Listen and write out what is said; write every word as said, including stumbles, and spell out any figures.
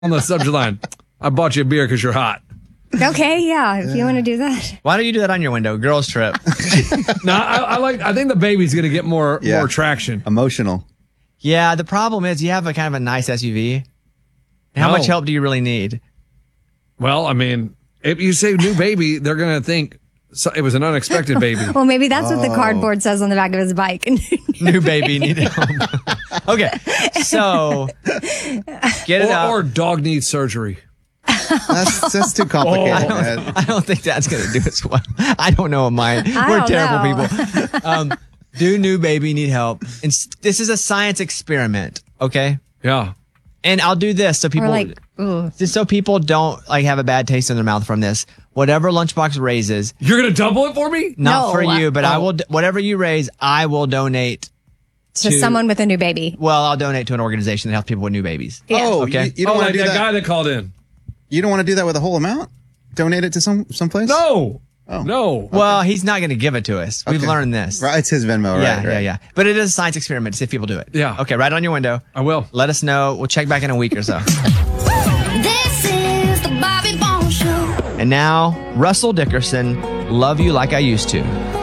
on the subject line. I bought you a beer because you're hot. Okay, yeah, if you want to do that. Why don't you do that on your window? Girls trip. No, I, I like. I think the baby's going to get more Yeah. more traction. Emotional. Yeah, the problem is you have a kind of a nice S U V. How No. much help do you really need? Well, I mean, if you say new baby, they're going to think so, it was an unexpected baby. Well, maybe that's what the cardboard says on the back of his bike. New baby need help. Okay, so get it or, out. or dog needs surgery. That's that's too complicated. I don't, man. I don't think that's going to do as well. I don't know mine. I We're don't terrible know. people. Um, do new baby need help? And s- this is a science experiment, okay? Yeah. And I'll do this so people, Or like, ooh. just so people don't like have a bad taste in their mouth from this. Whatever Lunchbox raises, You're going to double it for me? not No. for you, but I Oh. will. d- Whatever you raise, I will donate to to someone with a new baby. Well, I'll donate to an organization that helps people with new babies. Yeah. Oh, Okay. you, you don't oh, want like to do that, that. guy that called in. You don't want to do that with the whole amount? Donate it to some someplace? No. Oh. No. Well, he's not going to give it to us. We've Okay. learned this. Right, it's his Venmo, right? Yeah, right. yeah, yeah. But it is a science experiment to see if people do it. Yeah. Okay, right on your window. I will. Let us know. We'll check back in a week or so. This is the Bobby Bones Show. And now, Russell Dickerson, Love You Like I Used to.